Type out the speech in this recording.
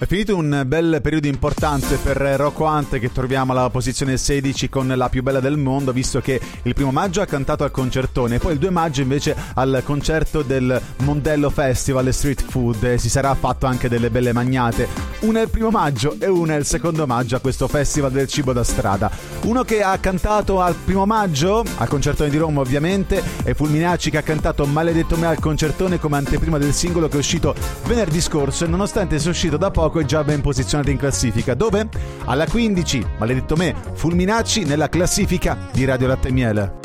È finito un bel periodo importante per Rocco Hunt, che troviamo alla posizione 16 con La più bella del mondo, visto che il 1 maggio ha cantato al concertone, poi il 2 maggio invece al concerto del Mondello Festival Street Food. Si sarà fatto anche delle belle magnate, una il 1 maggio e una il 2 maggio a questo Festival del cibo da strada. Uno che ha cantato al 1 maggio al concertone di Roma ovviamente è Fulminacci, che ha cantato Maledetto me al concertone come anteprima del singolo che è uscito venerdì scorso, e nonostante sia uscito da poco è già ben posizionato in classifica. Dove? Alla 15, Maledetto me, Fulminacci nella classifica di Radio Latte e Miele.